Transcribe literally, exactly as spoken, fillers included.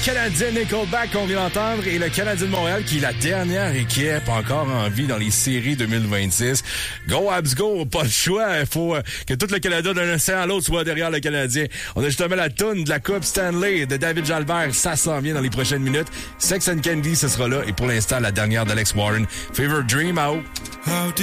Canadien Nickelback qu'on vient d'entendre et le Canadien de Montréal qui est la dernière équipe encore en vie dans les séries deux mille vingt-six. Go Habs go, pas le choix. Il faut que tout le Canada d'un océan à l'autre soit derrière le Canadien. On a justement la toune de la Coupe Stanley de David Jalbert. Ça s'en vient dans les prochaines minutes. Sex and Candy, ce sera là. Et pour l'instant, la dernière d'Alex Warren. Fever Dream out.